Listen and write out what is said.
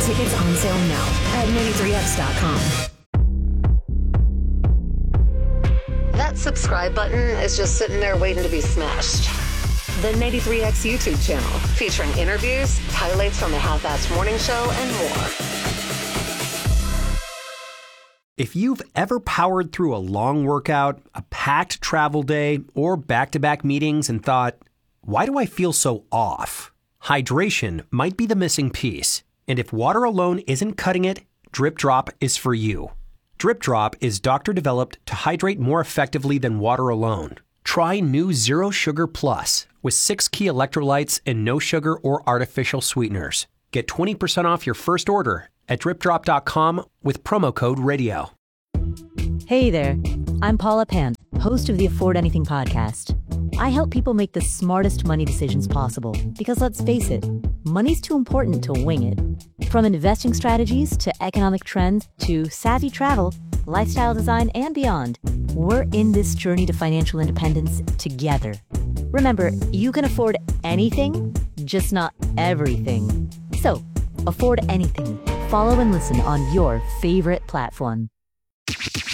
Tickets on sale now at 93x.com. That subscribe button is just sitting there waiting to be smashed. The 93X YouTube channel, featuring interviews, highlights from the Half-Assed Morning Show, and more. If you've ever powered through a long workout, a packed travel day, or back-to-back meetings and thought, why do I feel so off? Hydration might be the missing piece. And if water alone isn't cutting it, Drip Drop is for you. Drip Drop is doctor-developed to hydrate more effectively than water alone. Try new Zero Sugar Plus with 6 key electrolytes and no sugar or artificial sweeteners. Get 20% off your first order at dripdrop.com with promo code RADIO. Hey there, I'm Paula Pan, host of the Afford Anything podcast. I help people make the smartest money decisions possible because let's face it, money's too important to wing it. From investing strategies to economic trends to savvy travel, lifestyle design, and beyond, we're in this journey to financial independence together. Remember, you can afford anything, just not everything. So, afford anything. Follow and listen on your favorite platform.